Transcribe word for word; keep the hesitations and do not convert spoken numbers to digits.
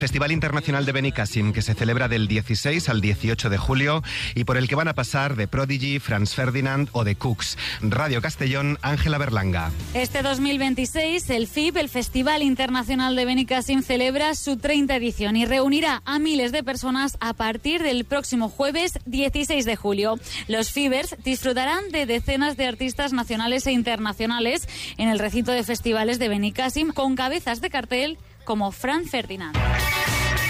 Festival Internacional de Benicàssim, que se celebra del dieciséis al dieciocho de julio y por el que van a pasar The Prodigy, Franz Ferdinand o The Cooks. Radio Castellón, Ángela Berlanga. Este dos mil veintiséis, el F I B, el Festival Internacional de Benicàssim, celebra su treinta edición y reunirá a miles de personas a partir del próximo jueves dieciséis de julio. Los Fibers disfrutarán de decenas de artistas nacionales e internacionales en el recinto de festivales de Benicàssim, con cabezas de cartel como Franz Ferdinand.